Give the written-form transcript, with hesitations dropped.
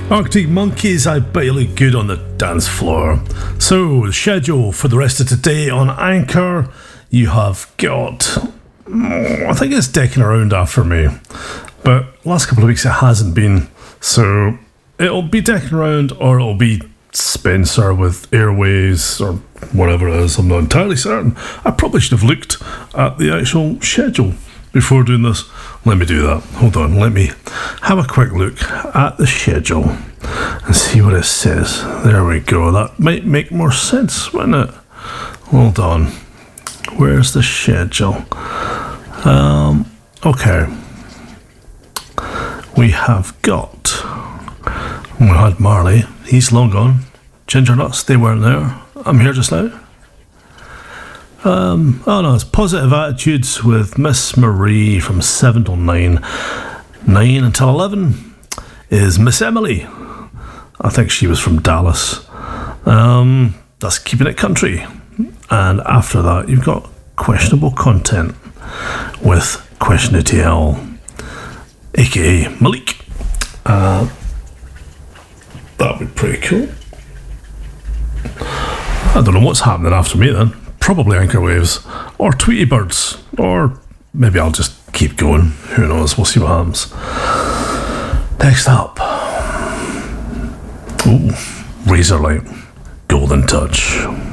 Arctic Monkeys, I bet you look good on the dance floor. So, the schedule for the rest of today on Anchor, you have got, I think it's decking around after me, but last couple of weeks it hasn't been, so it'll be decking around or it'll be Spencer with Airways or whatever it is, I'm not entirely certain. I probably should have looked at the actual schedule before doing this. Let me do that. Hold on, let me have a quick look at the schedule and see what it says. There we go. That might make more sense, wouldn't it? Hold on. Where's the schedule? Okay. We had Marley. He's long gone. Ginger Nuts, they weren't there. I'm here just now. It's Positive Attitudes with Miss Marie from 7 till 9. 9 until 11 is Miss Emily. I think she was from Dallas. That's Keeping It Country. And after that, you've got Questionable Content with Question ATL, aka Malik. That'd be pretty cool. I don't know what's happening after me then. Probably Anchor Waves or Tweety Birds, or maybe I'll just keep going. Who knows? We'll see what happens. Next up, Razorlight, Golden Touch.